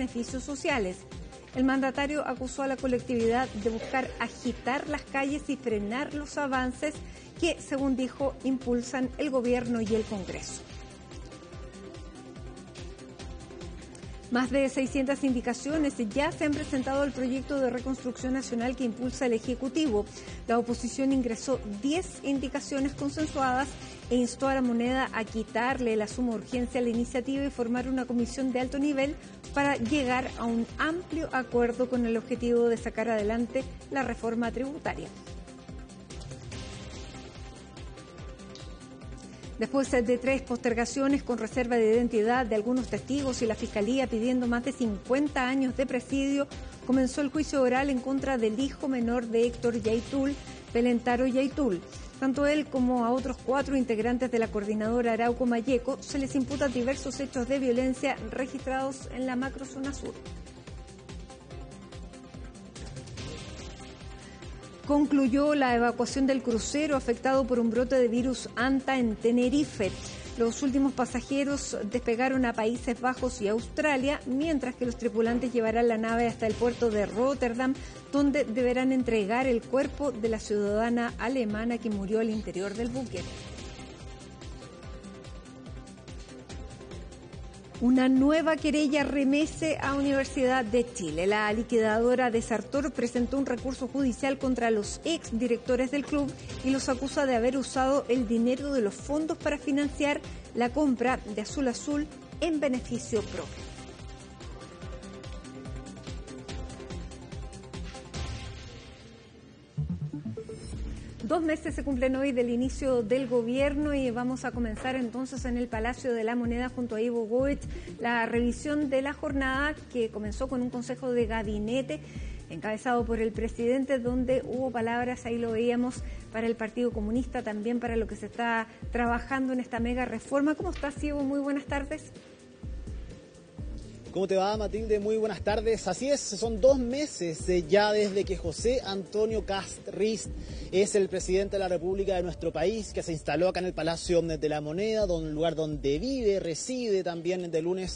beneficios sociales. El mandatario acusó a la colectividad de buscar agitar las calles y frenar los avances que, según dijo, impulsan el gobierno y el Congreso. Más de 600 indicaciones ya se han presentado al proyecto de reconstrucción nacional que impulsa el Ejecutivo. La oposición ingresó 10 indicaciones consensuadas e instó a la moneda a quitarle la suma urgencia a la iniciativa y formar una comisión de alto nivel para llegar a un amplio acuerdo con el objetivo de sacar adelante la reforma tributaria. Después de 3 postergaciones con reserva de identidad de algunos testigos y la Fiscalía pidiendo más de 50 años de presidio, comenzó el juicio oral en contra del hijo menor de Héctor Yaitul, Pelentaro Yaitul. Tanto él como a otros 4 integrantes de la coordinadora Arauco Mayeco se les imputan diversos hechos de violencia registrados en la macrozona sur. Concluyó la evacuación del crucero afectado por un brote de virus Anta en Tenerife. Los últimos pasajeros despegaron a Países Bajos y Australia, mientras que los tripulantes llevarán la nave hasta el puerto de Rotterdam, donde deberán entregar el cuerpo de la ciudadana alemana que murió al interior del buque. Una nueva querella remece a Universidad de Chile. La liquidadora de Sartor presentó un recurso judicial contra los exdirectores del club y los acusa de haber usado el dinero de los fondos para financiar la compra de Azul Azul en beneficio propio. Dos meses se cumplen hoy del inicio del gobierno y vamos a comenzar entonces en el Palacio de la Moneda junto a Ivo Goetz la revisión de la jornada que comenzó con un consejo de gabinete encabezado por el presidente, donde hubo palabras, ahí lo veíamos, para el Partido Comunista, también para lo que se está trabajando en esta mega reforma. ¿Cómo estás, Ivo? Muy buenas tardes. ¿Cómo te va, Matilde? Muy buenas tardes. Así es, son 2 meses ya desde que José Antonio Kast Rist es el presidente de la República de nuestro país, que se instaló acá en el Palacio de la Moneda, un lugar donde vive, reside también de lunes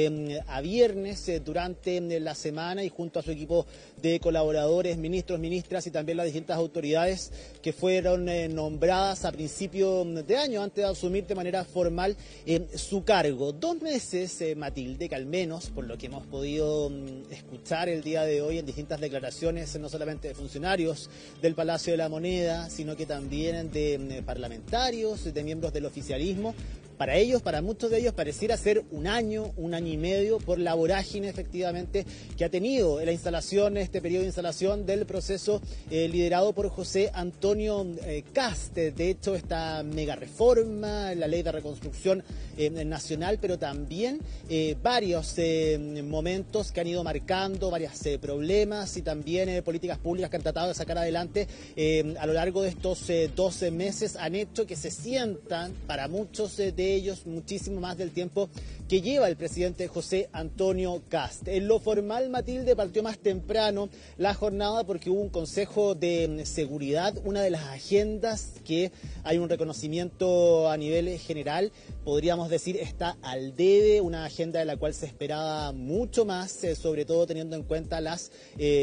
a viernes durante la semana, y junto a su equipo de colaboradores, ministros, ministras y también las distintas autoridades que fueron nombradas a principio de año antes de asumir de manera formal su cargo. 2 meses, Matilde, que al menos por lo que hemos podido escuchar el día de hoy en distintas declaraciones, no solamente de funcionarios del Palacio de la Moneda, sino que también de parlamentarios, de miembros del oficialismo. Para ellos, para muchos de ellos, pareciera ser un año y medio por la vorágine efectivamente que ha tenido la instalación, este periodo de instalación del proceso liderado por José Antonio Kast. De hecho, esta mega reforma, la ley de reconstrucción nacional, pero también varios momentos que han ido marcando, varios problemas y también políticas públicas que han tratado de sacar adelante a lo largo de estos 12 meses, han hecho que se sientan para muchos de ellos muchísimo más del tiempo que lleva el presidente José Antonio Kast. En lo formal, Matilde, partió más temprano la jornada porque hubo un consejo de seguridad, una de las agendas que hay un reconocimiento a nivel general, podríamos decir está al debe, una agenda de la cual se esperaba mucho más, sobre todo teniendo en cuenta las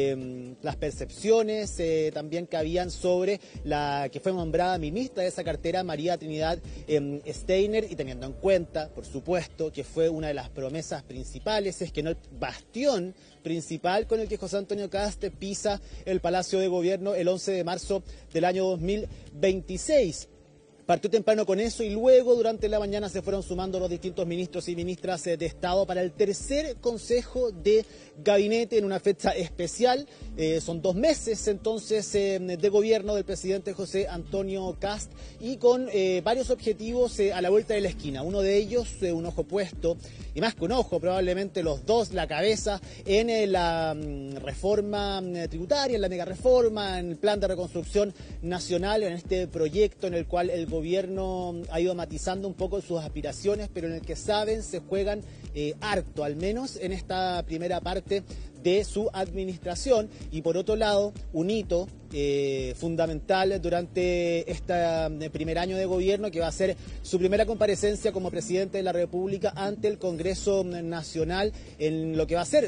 percepciones también que habían sobre la que fue nombrada ministra de esa cartera, María Trinidad Steiner, y teniendo en cuenta, por supuesto, que fue una de las promesas principales, es que no el bastión principal con el que José Antonio Kast pisa el Palacio de Gobierno el 11 de marzo del año 2026. Partió temprano con eso y luego durante la mañana se fueron sumando los distintos ministros y ministras de Estado para el tercer consejo de gabinete en una fecha especial. Son 2 meses entonces de gobierno del presidente José Antonio Kast y con varios objetivos a la vuelta de la esquina. Uno de ellos, un ojo puesto, y más que un ojo, probablemente los dos, la cabeza, en la reforma tributaria, en la mega reforma, en el plan de reconstrucción nacional, en este proyecto en el cual el gobierno ha ido matizando un poco sus aspiraciones, pero en el que saben se juegan harto, al menos en esta primera parte de su administración. Y por otro lado, un hito fundamental durante este primer año de gobierno, que va a ser su primera comparecencia como presidente de la República ante el Congreso Nacional en lo que va a ser